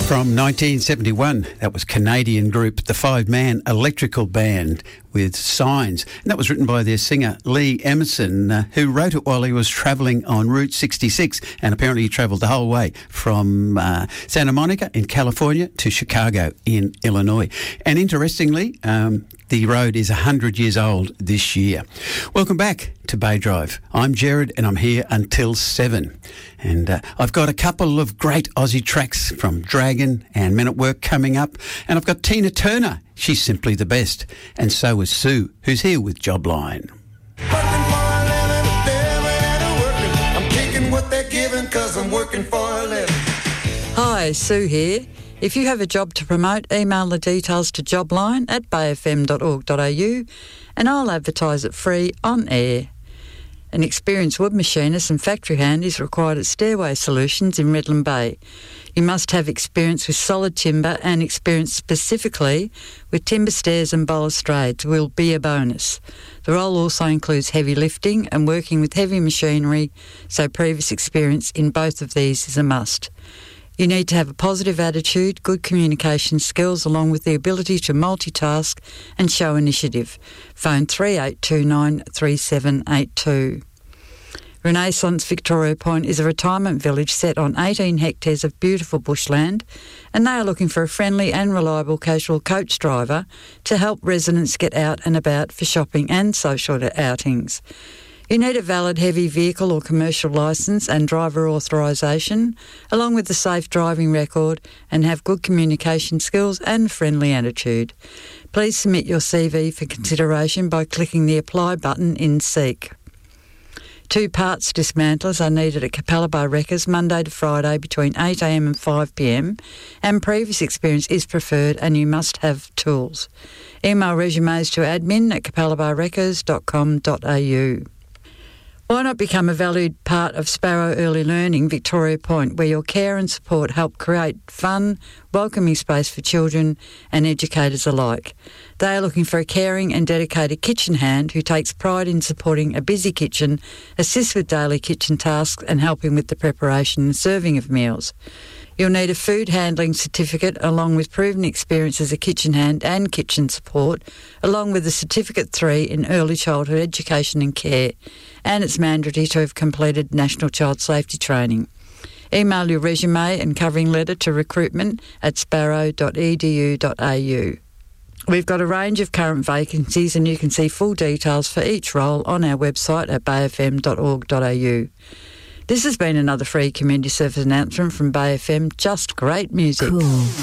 From 1971, that was Canadian group, the five-man electrical band with Signs. And that was written by their singer, Lee Emerson, who wrote it while he was travelling on Route 66. And apparently he travelled the whole way from Santa Monica in California to Chicago in Illinois. And interestingly, the road is 100 years old this year. Welcome back to Bay Drive. I'm Jared and I'm here until 7. And I've got a couple of great Aussie tracks from Dragon and Men at Work coming up. And I've got Tina Turner. She's simply the best. And so is Sue, who's here with Jobline. I'm taking what they're giving 'cause I'm working for a living. Hi, Sue here. If you have a job to promote, email the details to jobline@bayfm.org.au and I'll advertise it free on air. An experienced wood machinist and factory hand is required at Stairway Solutions in Redland Bay. You must have experience with solid timber and experience specifically with timber stairs and balustrades will be a bonus. The role also includes heavy lifting and working with heavy machinery, so previous experience in both of these is a must. You need to have a positive attitude, good communication skills, along with the ability to multitask and show initiative. Phone 3829 3782. Renaissance Victoria Point is a retirement village set on 18 hectares of beautiful bushland, and they are looking for a friendly and reliable casual coach driver to help residents get out and about for shopping and social outings. You need a valid heavy vehicle or commercial licence and driver authorisation, along with a safe driving record, and have good communication skills and friendly attitude. Please submit your CV for consideration by clicking the Apply button in Seek. 2 parts dismantlers are needed at Capalaba Wreckers Monday to Friday between 8am and 5pm, and previous experience is preferred and you must have tools. Email resumes to admin@capalabarecords.com.au. Why not become a valued part of Sparrow Early Learning Victoria Point, where your care and support help create fun, welcoming space for children and educators alike. They are looking for a caring and dedicated kitchen hand who takes pride in supporting a busy kitchen, assists with daily kitchen tasks and helping with the preparation and serving of meals. You'll need a food handling certificate along with proven experience as a kitchen hand and kitchen support, along with a Certificate 3 in Early Childhood Education and Care, and it's mandatory to have completed National Child Safety Training. Email your resume and covering letter to recruitment@sparrow.edu.au. We've got a range of current vacancies and you can see full details for each role on our website at bayfm.org.au. This has been another free community service announcement from Bay FM. Just great music. Cool.